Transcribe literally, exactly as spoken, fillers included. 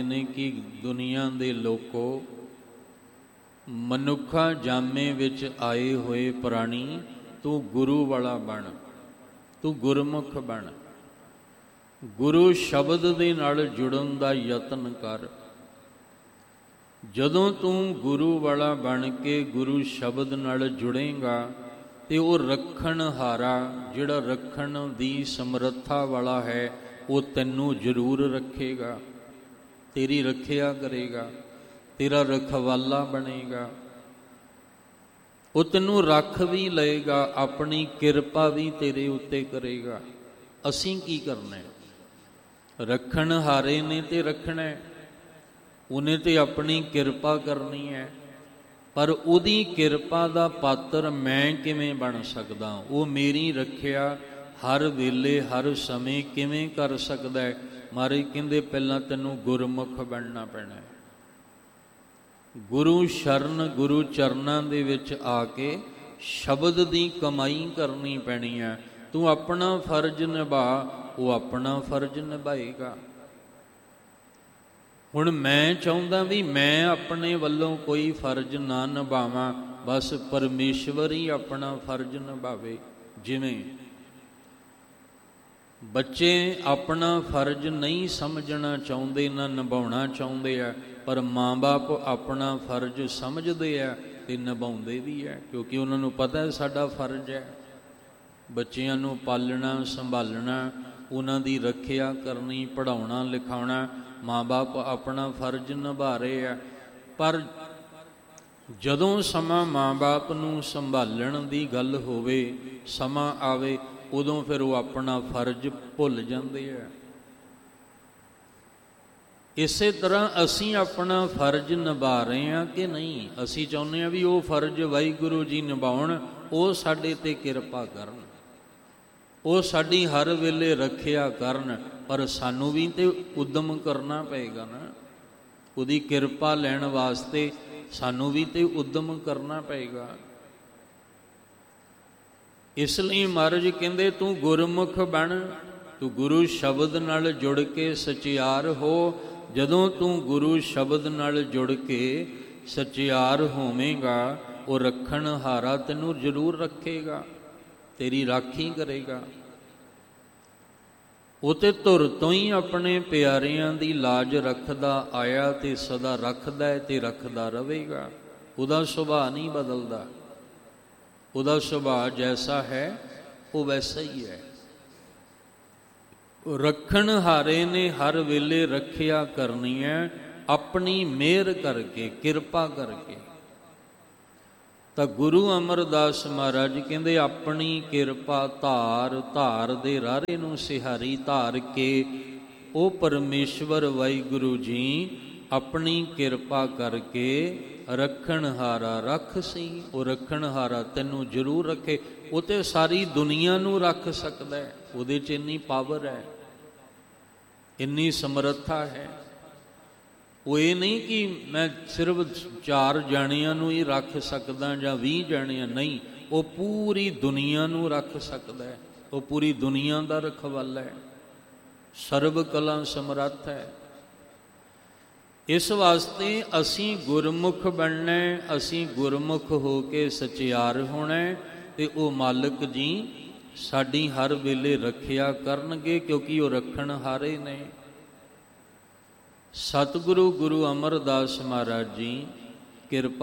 ਨੇ ਕਿ ਦੁਨੀਆ ਦੇ ਲੋਕੋ, ਮਨੁੱਖਾ ਜਾਮੇ ਵਿੱਚ ਆਏ ਹੋਏ ਪ੍ਰਾਣੀ, ਤੂੰ ਗੁਰੂ ਵਾਲਾ ਬਣ, ਤੂੰ ਗੁਰਮੁਖ ਬਣ। ਗੁਰੂ ਸ਼ਬਦ ਦੇ ਨਾਲ ਜੁੜਨ ਦਾ ਯਤਨ ਕਰ। ਜਦੋਂ ਤੂੰ ਗੁਰੂ ਵਾਲਾ ਬਣ ਕੇ ਗੁਰੂ ਸ਼ਬਦ ਨਾਲ ਜੁੜੇਂਗਾ ਤੇ ਉਹ ਰੱਖਣ ਹਾਰਾ, ਜਿਹੜਾ ਰੱਖਣ ਦੀ ਸਮਰੱਥਾ ਵਾਲਾ ਹੈ, ਉਹ ਤੈਨੂੰ ਜ਼ਰੂਰ ਰੱਖੇਗਾ, ਤੇਰੀ ਰੱਖਿਆ ਕਰੇਗਾ, ਤੇਰਾ ਰਖਵਾਲਾ ਬਣੇਗਾ। ਉਹ ਤੈਨੂੰ ਰੱਖ ਵੀ ਲਏਗਾ, ਆਪਣੀ ਕਿਰਪਾ ਵੀ ਤੇਰੇ ਉੱਤੇ ਕਰੇਗਾ। ਅਸੀਂ ਕੀ ਕਰਨਾ ਹੈ? ਰੱਖਣ ਹਾਰੇ ਨੇ ਤੇ ਰੱਖਣਾ, ਉਹਨੇ ਤੇ ਆਪਣੀ ਕਿਰਪਾ ਕਰਨੀ ਹੈ, ਪਰ ਉਹਦੀ ਕਿਰਪਾ ਦਾ ਪਾਤਰ ਮੈਂ ਕਿਵੇਂ ਬਣ ਸਕਦਾ? ਉਹ ਮੇਰੀ ਰੱਖਿਆ ਹਰ ਵੇਲੇ ਹਰ ਸਮੇਂ ਕਿਵੇਂ ਕਰ ਸਕਦਾ ਹੈ? ਮਹਾਰਾਜ ਕਹਿੰਦੇ ਪਹਿਲਾਂ ਤੈਨੂੰ ਗੁਰਮੁਖ ਬਣਨਾ ਪੈਣਾ ਹੈ। ਗੁਰੂ ਸ਼ਰਨ ਗੁਰੂ ਚਰਨਾਂ ਦੇ ਵਿੱਚ ਆ ਕੇ ਸ਼ਬਦ ਦੀ ਕਮਾਈ ਕਰਨੀ ਪੈਣੀ ਹੈ। ਤੂੰ ਆਪਣਾ ਫਰਜ਼ ਨਿਭਾ, ਉਹ ਆਪਣਾ ਫਰਜ਼ ਨਿਭਾਏਗਾ। ਹੁਣ ਮੈਂ ਚਾਹੁੰਦਾ ਵੀ ਮੈਂ ਆਪਣੇ ਵੱਲੋਂ ਕੋਈ ਫਰਜ਼ ਨਾ ਨਿਭਾਵਾਂ, ਬਸ ਪਰਮੇਸ਼ਵਰ ਹੀ ਆਪਣਾ ਫਰਜ਼ ਨਿਭਾਵੇ। ਜਿਵੇਂ ਬੱਚੇ ਆਪਣਾ ਫਰਜ਼ ਨਹੀਂ ਸਮਝਣਾ ਚਾਹੁੰਦੇ, ਨਾ ਨਿਭਾਉਣਾ ਚਾਹੁੰਦੇ ਆ, ਪਰ ਮਾਂ ਬਾਪ ਆਪਣਾ ਫਰਜ਼ ਸਮਝਦੇ ਆ ਤੇ ਨਿਭਾਉਂਦੇ ਵੀ ਹੈ, ਕਿਉਂਕਿ ਉਹਨਾਂ ਨੂੰ ਪਤਾ ਸਾਡਾ ਫਰਜ਼ ਹੈ ਬੱਚਿਆਂ ਨੂੰ ਪਾਲਣਾ ਸੰਭਾਲਣਾ, ਉਹਨਾਂ ਦੀ ਰੱਖਿਆ ਕਰਨੀ, ਪੜ੍ਹਾਉਣਾ ਲਿਖਾਉਣਾ। ਮਾਂ ਬਾਪ ਆਪਣਾ ਫਰਜ਼ ਨਿਭਾ ਰਹੇ ਆ, ਪਰ ਜਦੋਂ ਸਮਾਂ ਮਾਂ ਬਾਪ ਨੂੰ ਸੰਭਾਲਣ ਦੀ ਗੱਲ ਹੋਵੇ, ਸਮਾਂ ਆਵੇ, ਉਦੋਂ ਫਿਰ ਉਹ ਆਪਣਾ ਫਰਜ਼ ਭੁੱਲ ਜਾਂਦੇ ਆ। ਇਸੇ ਤਰ੍ਹਾਂ ਅਸੀਂ ਆਪਣਾ ਫਰਜ਼ ਨਿਭਾ ਰਹੇ ਹਾਂ ਕਿ ਨਹੀਂ? ਅਸੀਂ ਚਾਹੁੰਦੇ ਹਾਂ ਵੀ ਉਹ ਫਰਜ਼ ਵਾਹਿਗੁਰੂ ਜੀ ਨਿਭਾਉਣ, ਉਹ ਸਾਡੇ 'ਤੇ ਕਿਰਪਾ ਕਰਨ, ਉਹ ਸਾਡੀ ਹਰ ਵੇਲੇ ਰੱਖਿਆ ਕਰਨ, ਪਰ ਸਾਨੂੰ ਵੀ ਤੇ ਉਦਮ ਕਰਨਾ ਪਏਗਾ ਨਾ। ਉਹਦੀ ਕਿਰਪਾ ਲੈਣ ਵਾਸਤੇ ਸਾਨੂੰ ਵੀ ਤੇ ਉਦਮ ਕਰਨਾ ਪਏਗਾ। ਇਸ ਲਈ ਮਹਾਰਾਜ ਕਹਿੰਦੇ ਤੂੰ ਗੁਰਮੁਖ ਬਣ, ਤੂੰ ਗੁਰੂ ਸ਼ਬਦ ਨਾਲ ਜੁੜ ਕੇ ਸਚਿਆਰ ਹੋ। ਜਦੋਂ ਤੂੰ ਗੁਰੂ ਸ਼ਬਦ ਨਾਲ ਜੁੜ ਕੇ ਸਚਿਆਰ ਹੋਵੇਂਗਾ, ਉਹ ਰੱਖਣ ਹਾਰਾ ਤੈਨੂੰ ਜ਼ਰੂਰ ਰੱਖੇਗਾ, ਤੇਰੀ ਰਾਖੀ ਕਰੇਗਾ। ਉਹ ਤੇ ਧੁਰ ਤੋਂ ਹੀ ਆਪਣੇ ਪਿਆਰਿਆਂ ਦੀ ਲਾਜ ਰੱਖਦਾ ਆਇਆ ਤੇ ਸਦਾ ਰੱਖਦਾ ਹੈ ਤੇ ਰੱਖਦਾ ਰਹੇਗਾ। ਉਹਦਾ ਸੁਭਾਅ ਨਹੀਂ ਬਦਲਦਾ, ਉਹਦਾ ਸੁਭਾਅ ਜੈਸਾ ਹੈ ਉਹ ਵੈਸਾ ਹੀ ਹੈ। ਰੱਖਣ ਹਾਰੇ ਨੇ ਹਰ ਵੇਲੇ ਰੱਖਿਆ ਕਰਨੀ ਹੈ, ਆਪਣੀ ਮਿਹਰ ਕਰਕੇ, ਕਿਰਪਾ ਕਰਕੇ। ਤਾਂ ਗੁਰੂ ਅਮਰਦਾਸ ਮਹਾਰਾਜ ਕਹਿੰਦੇ ਆਪਣੀ ਕਿਰਪਾ ਧਾਰ, ਧਾਰ ਦੇ ਰਾਰੇ ਨੂੰ ਸਿਹਾਰੀ ਧਾਰ ਕੇ ਉਹ ਪਰਮੇਸ਼ਵਰ ਵਾਹਿਗੁਰੂ ਜੀ ਆਪਣੀ ਕਿਰਪਾ ਕਰਕੇ ਰੱਖਣ ਹਾਰਾ ਰੱਖ ਸੀ। ਉਹ ਰੱਖਣ ਹਾਰਾ ਤੈਨੂੰ ਜ਼ਰੂਰ ਰੱਖੇ। ਉਹ ਤੇ ਸਾਰੀ ਦੁਨੀਆ ਨੂੰ ਰੱਖ ਸਕਦਾ ਹੈ, ਉਹਦੇ 'ਚ ਇੰਨੀ ਪਾਵਰ ਹੈ, ਇੰਨੀ ਸਮਰੱਥਾ ਹੈ। ਉਹ ਇਹ ਨਹੀਂ ਕਿ ਮੈਂ ਸਿਰਫ ਚਾਰ ਜਾਣਿਆਂ ਨੂੰ ਹੀ ਰੱਖ ਸਕਦਾ ਜਾਂ ਵੀਹ ਜਾਣਿਆਂ, ਨਹੀਂ, ਉਹ ਪੂਰੀ ਦੁਨੀਆ ਨੂੰ ਰੱਖ ਸਕਦਾ ਹੈ। ਉਹ ਪੂਰੀ ਦੁਨੀਆ ਦਾ ਰਖਵਾਲਾ ਹੈ, ਸਰਬ ਕਲਾ ਸਮਰੱਥ ਹੈ। ਇਸ ਵਾਸਤੇ ਅਸੀਂ ਗੁਰਮੁਖ ਬਣਨਾ, ਅਸੀਂ ਗੁਰਮੁਖ ਹੋ ਕੇ ਸਚਿਆਰ ਹੋਣਾ, ਤੇ ਉਹ ਮਾਲਕ ਜੀ ਸਾਡੀ ਹਰ ਵੇਲੇ ਰੱਖਿਆ ਕਰਨਗੇ, ਕਿਉਂਕਿ ਉਹ ਰੱਖਣ ਹਾਰੇ ਨੇ। ਸਤਿਗੁਰੂ ਗੁਰੂ ਅਮਰਦਾਸ ਮਹਾਰਾਜ ਜੀ ਕਿਰਪਾ